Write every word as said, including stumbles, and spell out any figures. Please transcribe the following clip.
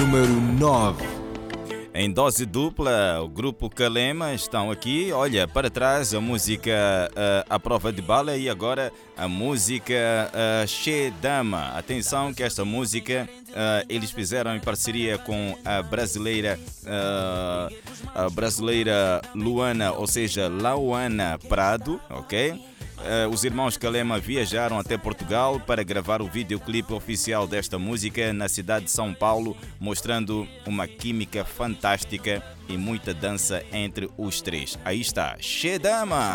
número nove. Em dose dupla, o grupo Kalema estão aqui. Olha, para trás a música uh, A Prova de Bala e agora a música uh, Che Dama. Atenção que esta música uh, eles fizeram em parceria com a brasileira, uh, a brasileira Luana, ou seja, Lauana Prado, ok? Uh, os irmãos Kalema viajaram até Portugal para gravar o videoclipe oficial desta música na cidade de São Paulo, mostrando uma química fantástica e muita dança entre os três. Aí está, Che Dama!